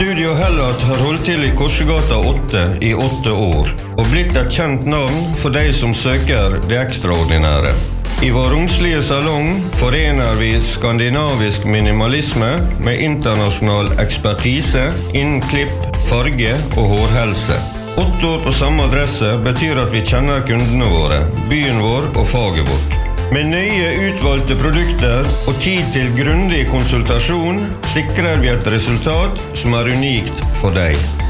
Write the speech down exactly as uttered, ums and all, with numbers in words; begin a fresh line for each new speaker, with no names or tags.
Studio Hellat har holdt til i Korsegata åtte i åtte år, og blitt et kjent navn for de som søker det ekstraordinære. I vår romslige salong forener vi skandinavisk minimalisme med internasjonal ekspertise innen klipp, farge og hårhelse. Åtte år på samme adresse betyr at vi kjenner kundene våre, byen vår og faget vårt. Med nøye utvalgte produkter og tid til grundig konsultasjon sikrer vi et resultat som er unikt for deg.